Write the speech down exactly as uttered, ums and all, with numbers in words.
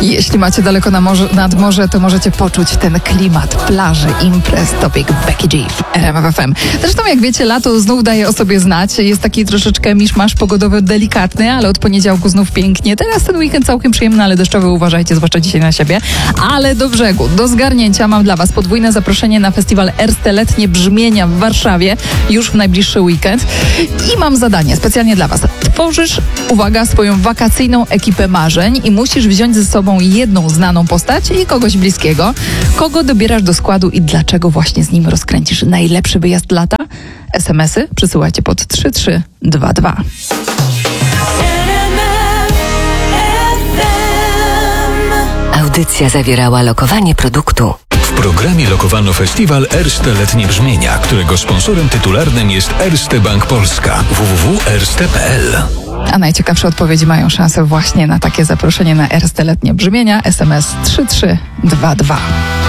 Jeśli macie daleko na morze, nad morze, to możecie poczuć ten klimat plaży, imprez, Topic, Becky G w R M F F M. Zresztą jak wiecie, lato znów daje o sobie znać. Jest taki troszeczkę miszmasz pogodowy, delikatny, ale od poniedziałku znów pięknie. Teraz ten weekend całkiem przyjemny, ale deszczowy, uważajcie, zwłaszcza dzisiaj na siebie. Ale do brzegu, do zgarnięcia mam dla was podwójne zaproszenie na festiwal Erste Letnie Brzmienia w Warszawie już w najbliższy weekend. I mam zadanie specjalnie dla was. Tworzysz, uwaga, swoją wakacyjną ekipę marzeń i musisz wziąć ze sobą jedną znaną postać i kogoś bliskiego. Kogo dobierasz do składu i dlaczego właśnie z nim rozkręcisz najlepszy wyjazd lata? es em esy przysyłajcie pod trzy trzy dwa dwa. Audycja zawierała lokowanie produktu. W programie lokowano festiwal Erste Letnie Brzmienia, którego sponsorem tytularnym jest Erste Bank Polska. w w w kropka erste kropka p l. A najciekawsze odpowiedzi mają szansę właśnie na takie zaproszenie na Erste Letnie Brzmienia. es em es trzy trzy dwa dwa.